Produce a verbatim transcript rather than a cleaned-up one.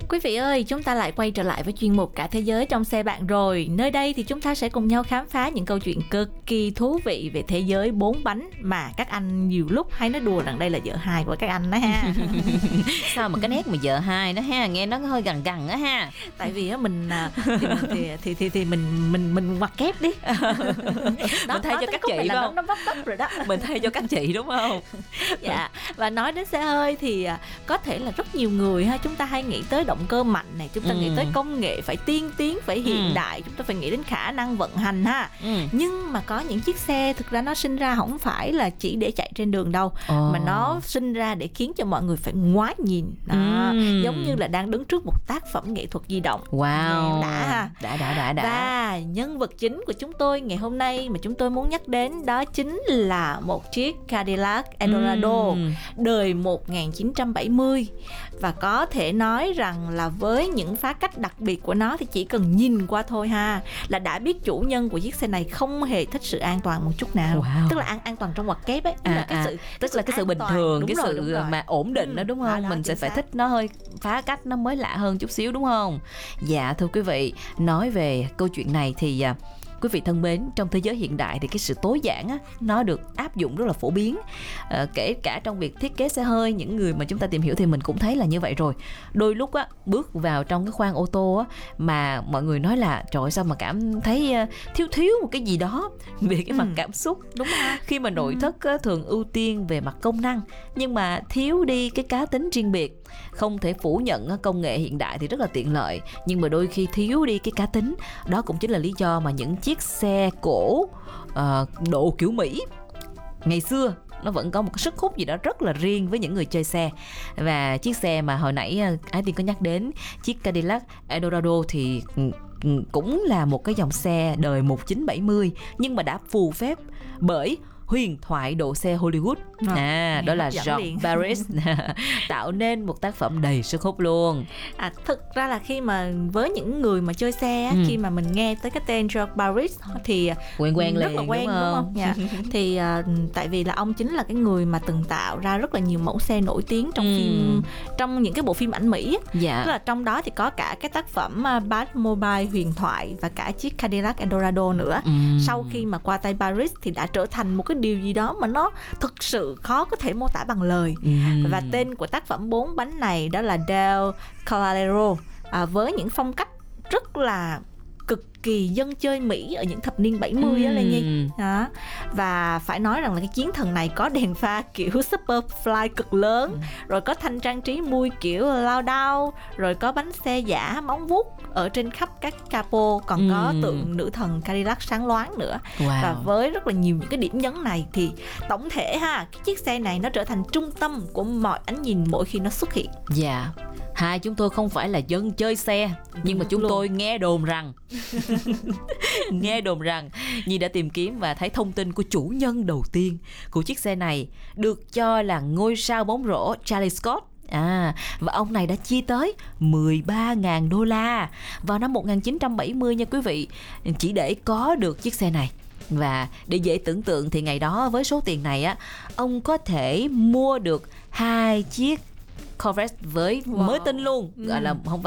Quý vị ơi, chúng ta lại quay trở lại với chuyên mục Cả Thế Giới Trong Xe Bạn rồi. Nơi đây thì chúng ta sẽ cùng nhau khám phá những câu chuyện cực kỳ thú vị về thế giới bốn bánh mà các anh nhiều lúc hay nói đùa rằng đây là vợ hai của các anh đó ha. Sao mà cái nét mà vợ hai đó ha, nghe nó hơi gằn gằn á ha. Tại vì á mình thì thì thì thì, thì mình mình mình ngoặc kép đi. Đó, mình thay cho các chị không? không? Nó vấp vấp rồi đó. Mình thay cho các chị đúng không? Dạ. Và nói đến xe hơi thì có thể là rất nhiều người ha, chúng ta hay nghĩ tới động cơ mạnh này, chúng ta ừ. nghĩ tới công nghệ phải tiên tiến, phải hiện ừ. đại, chúng ta phải nghĩ đến khả năng vận hành ha. Ừ. Nhưng mà có những chiếc xe thực ra nó sinh ra không phải là chỉ để chạy trên đường đâu, oh. mà nó sinh ra để khiến cho mọi người phải ngoái nhìn. Đó, ừ. giống như là đang đứng trước một tác phẩm nghệ thuật di động. Wow. Đã ha. Đã đã đã đã. Và nhân vật chính của chúng tôi ngày hôm nay mà chúng tôi muốn nhắc đến đó chính là một chiếc Cadillac Eldorado ừ. đời một nghìn chín trăm bảy mươi. Và có thể nói rằng là với những phá cách đặc biệt của nó thì chỉ cần nhìn qua thôi ha là đã biết chủ nhân của chiếc xe này không hề thích sự an toàn một chút nào. Wow. Tức là an, an toàn trong ngoặc kép ấy, à, là cái à, sự, tức cái là cái sự bình thường, đúng cái rồi, sự mà ổn định ừ, đó đúng không? Đó, đó, mình sẽ phải xác. thích nó hơi phá cách, nó mới lạ hơn chút xíu đúng không? Dạ thưa quý vị, nói về câu chuyện này thì quý vị thân mến, trong thế giới hiện đại thì cái sự tối giản á, nó được áp dụng rất là phổ biến, à, kể cả trong việc thiết kế xe hơi. Những người mà chúng ta tìm hiểu thì mình cũng thấy là như vậy rồi. Đôi lúc á, bước vào trong cái khoang ô tô á, mà mọi người nói là trời ơi, sao mà cảm thấy thiếu thiếu một cái gì đó về cái ừ. mặt cảm xúc, đúng không? Khi mà nội ừ. thất á, thường ưu tiên về mặt công năng nhưng mà thiếu đi cái cá tính riêng biệt. Không thể phủ nhận á, công nghệ hiện đại thì rất là tiện lợi, nhưng mà đôi khi thiếu đi cái cá tính. Đó cũng chính là lý do mà những chiếc xe cổ uh, độ kiểu Mỹ ngày xưa nó vẫn có một cái sức hút gì đó rất là riêng với những người chơi xe. Và chiếc xe mà hồi nãy Ái Tiên có nhắc đến, chiếc Cadillac Eldorado thì cũng là một cái dòng xe đời một nghìn chín trăm bảy mươi nhưng mà đã phù phép bởi huyền thoại độ xe Hollywood. À, à đó là George Barris tạo nên một tác phẩm đầy sức hút luôn. À, thực ra là khi mà với những người mà chơi xe ừ. khi mà mình nghe tới cái tên George Barris thì quen quen rất liền, là quen đúng không? Đúng không? Dạ. Thì uh, tại vì là ông chính là cái người mà từng tạo ra rất là nhiều mẫu xe nổi tiếng trong ừ. phim, trong những cái bộ phim ảnh Mỹ. Dạ. Tức là trong đó thì có cả cái tác phẩm uh, Batmobile huyền thoại và cả chiếc Cadillac Eldorado nữa. Ừ. Sau khi mà qua tay Barris thì đã trở thành một cái điều gì đó mà nó thực sự khó có thể mô tả bằng lời. Ừ. Và tên của tác phẩm bốn bánh này đó là Del Caballero, à, với những phong cách rất là cực kỳ dân chơi Mỹ ở những thập niên bảy mươi á, ừ. Lê Nhi. Đó. Và phải nói rằng là cái chiến thần này có đèn pha kiểu Superfly cực lớn, ừ. rồi có thanh trang trí mui kiểu lao đao, rồi có bánh xe giả móng vuốt ở trên khắp các capo, còn ừ. có tượng nữ thần Cadillac sáng loáng nữa. Wow. Và với rất là nhiều những cái điểm nhấn này thì tổng thể ha, cái chiếc xe này nó trở thành trung tâm của mọi ánh nhìn mỗi khi nó xuất hiện. Dạ. Yeah. Hai chúng tôi không phải là dân chơi xe, nhưng mà chúng luôn. tôi nghe đồn rằng nghe đồn rằng Nhi đã tìm kiếm và thấy thông tin của chủ nhân đầu tiên của chiếc xe này được cho là ngôi sao bóng rổ Charlie Scott. À, và ông này đã chi tới mười ba nghìn đô la vào năm một nghìn chín trăm bảy mươi nha quý vị, chỉ để có được chiếc xe này. Và để dễ tưởng tượng thì ngày đó với số tiền này á, ông có thể mua được hai chiếc Corvette với wow. mới tinh luôn, gọi là không